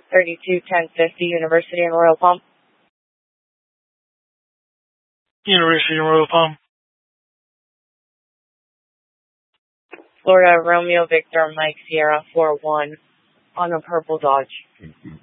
321050 University and Royal Palm. University and Royal Palm. Florida Romeo Victor Mike Sierra 41 on a purple Dodge.